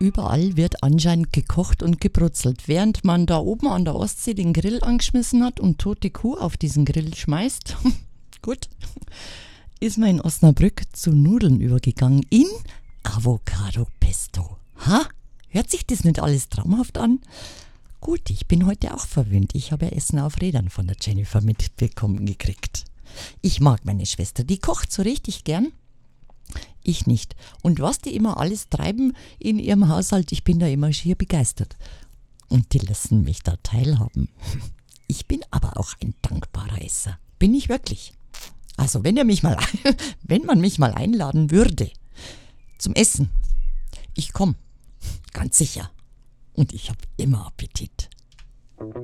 Überall wird anscheinend gekocht und gebrutzelt. Während man da oben an der Ostsee den Grill angeschmissen hat und tote Kuh auf diesen Grill schmeißt, gut, ist man in Osnabrück zu Nudeln übergegangen in Avocado Pesto. Ha? Hört sich das nicht alles traumhaft an? Gut, ich bin heute auch verwöhnt. Ich habe Essen auf Rädern von der Jennifer mitbekommen gekriegt. Ich mag meine Schwester, die kocht so richtig gern. Ich nicht. Und was die immer alles treiben in ihrem Haushalt, ich bin da immer schier begeistert. Und die lassen mich da teilhaben. Ich bin aber auch ein dankbarer Esser. Bin ich wirklich. Also wenn man mich mal einladen würde zum Essen, ich komme, ganz sicher. Und ich habe immer Appetit.